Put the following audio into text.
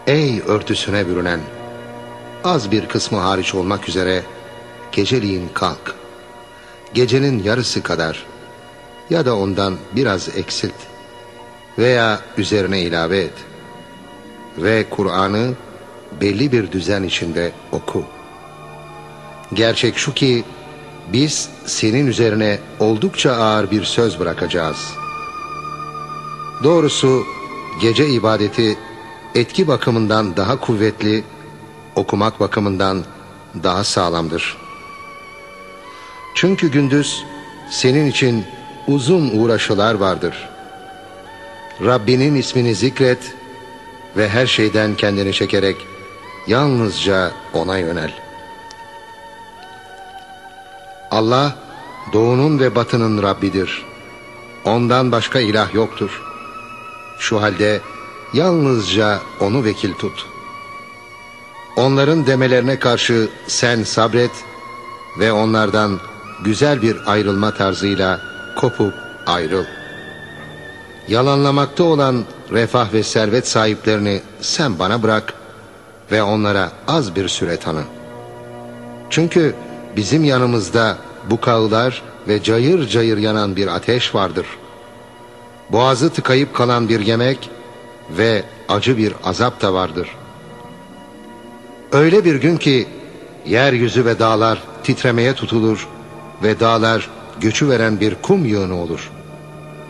Ey örtüsüne bürünen, az bir kısmı hariç olmak üzere geceliğin kalk. Gecenin yarısı kadar ya da ondan biraz eksilt veya üzerine ilave et. Ve Kur'an'ı belli bir düzen içinde oku. Gerçek şu ki biz senin üzerine oldukça ağır bir söz bırakacağız. Doğrusu gece ibadeti etki bakımından daha kuvvetli, okumak bakımından daha sağlamdır. Çünkü gündüz senin için uzun uğraşılar vardır. Rabbinin ismini zikret ve her şeyden kendini çekerek yalnızca ona yönel. Allah doğunun ve batının Rabbidir. Ondan başka ilah yoktur. Şu halde yalnızca onu vekil tut. Onların demelerine karşı sen sabret ve onlardan güzel bir ayrılma tarzıyla kopup ayrıl. Yalanlamakta olan refah ve servet sahiplerini sen bana bırak ve onlara az bir süre tanı. Çünkü bizim yanımızda bukağılar ve cayır cayır yanan bir ateş vardır. Boğazı tıkayıp kalan bir yemek ve acı bir azap da vardır. Öyle bir gün ki yeryüzü ve dağlar titremeye tutulur ve dağlar göçü veren bir kum yığını olur.